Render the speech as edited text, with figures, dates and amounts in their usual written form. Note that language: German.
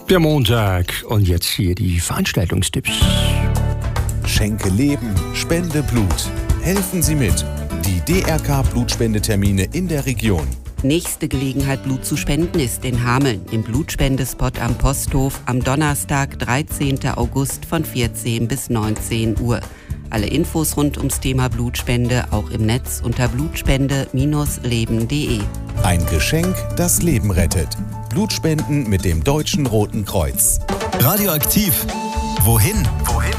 Der Montag und jetzt hier die Veranstaltungstipps. Schenke Leben, spende Blut. Helfen Sie mit. Die DRK-Blutspendetermine in der Region. Nächste Gelegenheit, Blut zu spenden, ist in Hameln im Blutspendespot am Posthof am Donnerstag, 13. August von 14 bis 19 Uhr. Alle Infos rund ums Thema Blutspende auch im Netz unter blutspende-leben.de. Ein Geschenk, das Leben rettet. Blutspenden mit dem Deutschen Roten Kreuz. Radioaktiv. Wohin?